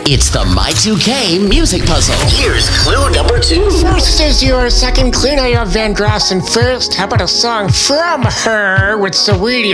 It's the My2K music puzzle. Here's clue number 2. First is your second clue. Now you have Van Drossen first. How about a song from her with Saweetie?